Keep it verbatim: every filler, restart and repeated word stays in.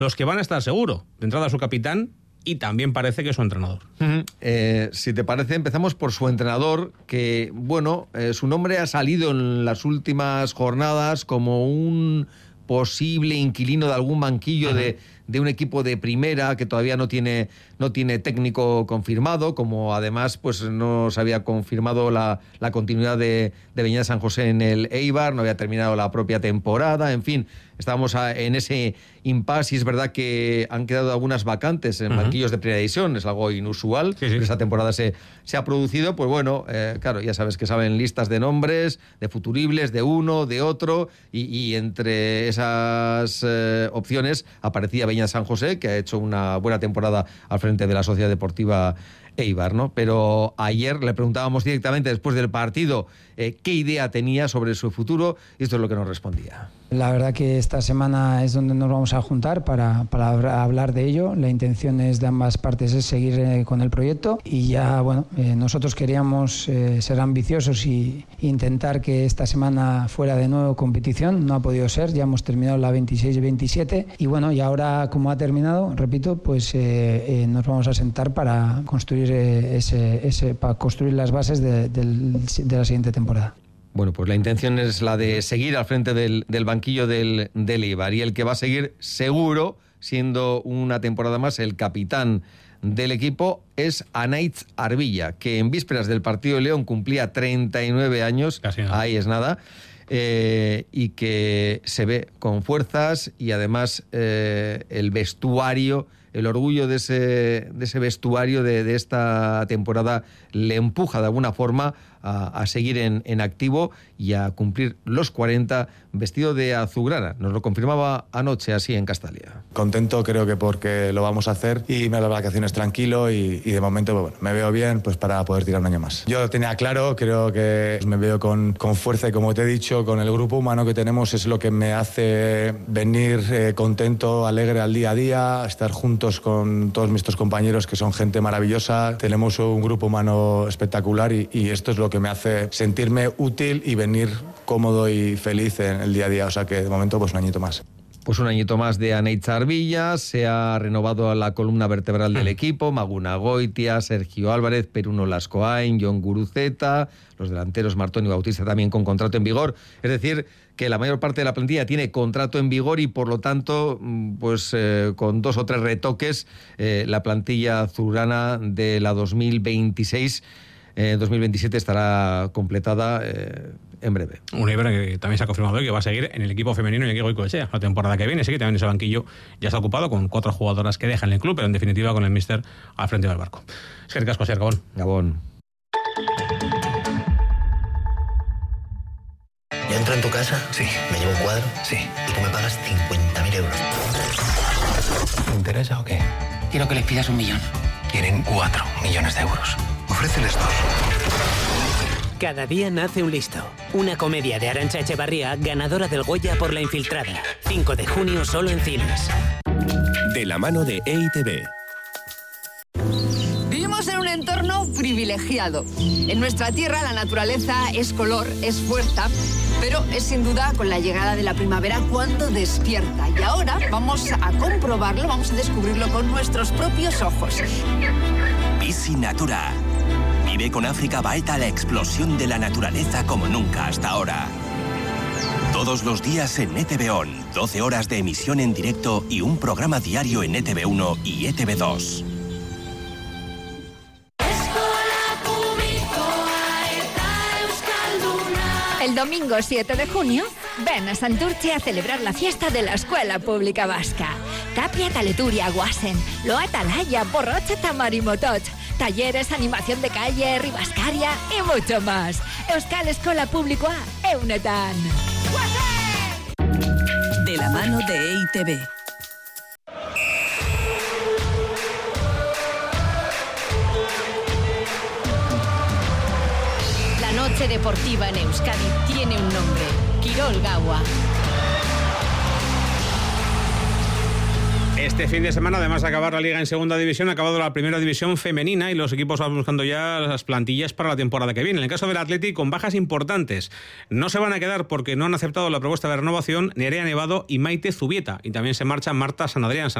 los que van a estar seguro. De entrada su capitán y también parece que su entrenador. Uh-huh. Eh, si te parece, empezamos por su entrenador, que, bueno, eh, su nombre ha salido en las últimas jornadas como un posible inquilino de algún banquillo uh-huh. de, de un equipo de primera que todavía no tiene, no tiene técnico confirmado, como además pues no se había confirmado la, la continuidad de, de Beñat San José en el Eibar, no había terminado la propia temporada, en fin, estábamos a, en ese impasse. Y es verdad que han quedado algunas vacantes en uh-huh. banquillos de primera división, es algo inusual, sí, sí. pero esta temporada se, se ha producido, pues bueno, eh, claro, ya sabes que saben listas de nombres, de futuribles, de uno, de otro, y, y entre esas eh, opciones aparecía Beñat San José, que ha hecho una buena temporada al frente de la Sociedad Deportiva Eibar, ¿no? Pero ayer le preguntábamos directamente después del partido eh, qué idea tenía sobre su futuro, y esto es lo que nos respondía. La verdad que esta semana es donde nos vamos a juntar para, para hablar de ello. La intención es de ambas partes es seguir eh, con el proyecto, y ya, bueno, eh, nosotros queríamos eh, ser ambiciosos y intentar que esta semana fuera de nuevo competición. No ha podido ser, ya hemos terminado la veintiséis y veintisiete, y bueno, y ahora como ha terminado, repito, pues eh, eh, nos vamos a sentar para construir eh, ese, ese, para construir las bases de, de, de la siguiente temporada. Bueno, pues la intención es la de seguir al frente del, del banquillo del, del Eibar, y el que va a seguir seguro, siendo una temporada más el capitán del equipo, es Anaitz Arbilla, que en vísperas del partido de León cumplía treinta y nueve años, casi nada. Ahí es nada, eh, y que se ve con fuerzas, y además eh, el vestuario, el orgullo de ese, de ese vestuario de, de esta temporada le empuja de alguna forma a, a seguir en, en activo y a cumplir los cuarenta vestido de azulgrana. Nos lo confirmaba anoche así en Castalia. Contento, creo que porque lo vamos a hacer, y me las vacaciones tranquilo, y, y de momento bueno, me veo bien pues para poder tirar un año más. Yo lo tenía claro, creo que me veo con, con fuerza, y como te he dicho, con el grupo humano que tenemos es lo que me hace venir eh, contento, alegre al día a día, estar juntos con todos nuestros compañeros que son gente maravillosa. Tenemos un grupo humano espectacular, y, y esto es lo que me hace sentirme útil y venir cómodo y feliz en el día a día. O sea que de momento pues un añito más. Pues un añito más de Anaitz Arbilla. Se ha renovado a la columna vertebral del equipo: Maguna Goitia, Sergio Álvarez, Peruno Lascoain, Jon Guruceta, los delanteros Martón y Bautista también con contrato en vigor. Es decir, que la mayor parte de la plantilla tiene contrato en vigor, y por lo tanto, pues eh, con dos o tres retoques, eh, la plantilla azulgrana de la dos mil veintiséis eh, dos mil veintisiete estará completada eh, en breve. Un Eibar que también se ha confirmado hoy que va a seguir en el equipo femenino, en el equipo de Coechea la temporada que viene. Sí que también ese banquillo ya está ocupado con cuatro jugadoras que dejan el club, pero en definitiva con el míster al frente del barco. Es que el casco, Gabón. Gabón. Yo entro en tu casa, sí. Me llevo un cuadro, sí. Y tú me pagas cincuenta mil euros. ¿Te interesa o qué? Quiero que les pidas un millón. Quieren cuatro millones de euros. Ofréceles dos. Cada día nace un listo. Una comedia de Arantxa Echevarría, ganadora del Goya por La Infiltrada. cinco de junio solo en cines. De la mano de E I T V. Vivimos en un entorno privilegiado. En nuestra tierra la naturaleza es color, es fuerza, pero es sin duda con la llegada de la primavera cuando despierta. Y ahora vamos a comprobarlo, vamos a descubrirlo con nuestros propios ojos. Bici Natura. Vive con África Baeta la explosión de la naturaleza como nunca hasta ahora. Todos los días en E T V O N, doce horas de emisión en directo y un programa diario en E T V uno y E T V dos. El domingo siete de junio, ven a Santurce a celebrar la fiesta de la Escuela Pública Vasca. Tapia, Taleturia, Guasen, Loa Talaya, Borrocha, Tamarimotoch, talleres, animación de calle, ribascaria y mucho más. Euskal Eskola Publikoa, eunetan. De la mano de E I T V. La noche deportiva en Euskadi tiene un nombre: Kirol Gaua. Este fin de semana, además de acabar la Liga en Segunda División, ha acabado la Primera División femenina y los equipos van buscando ya las plantillas para la temporada que viene. En el caso del Athletic, con bajas importantes. No se van a quedar porque no han aceptado la propuesta de renovación Nerea Nevado y Maite Zubieta. Y también se marcha Marta San Adrián.